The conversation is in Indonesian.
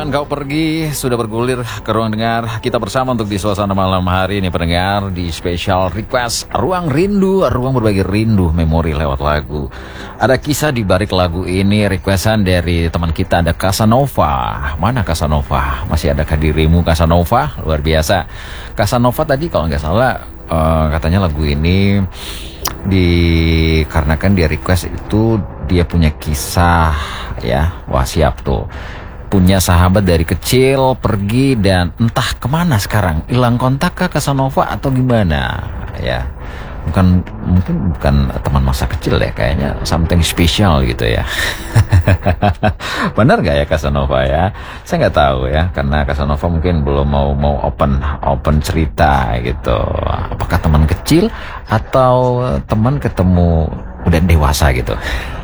Jangan kau pergi, sudah bergulir ke ruang dengar. Kita bersama untuk di suasana malam hari ini pendengar di special request Ruang Rindu, ruang berbagi rindu memori lewat lagu. Ada kisah di balik lagu ini, requestan dari teman kita, ada Casanova. Mana Casanova? Masih adakah dirimu Casanova? Luar biasa. Casanova tadi kalau nggak salah katanya lagu ini dikarenakan dia request itu dia punya kisah ya. Wah siap tuh, punya sahabat dari kecil pergi dan entah kemana sekarang, hilang kontak kah Casanova atau gimana ya. Mungkin bukan teman masa kecil ya, kayaknya something special gitu ya. Benar gak ya Casanova ya? Saya nggak tahu ya, karena Casanova mungkin belum mau open cerita gitu. Apakah teman kecil atau teman ketemu udah dewasa gitu?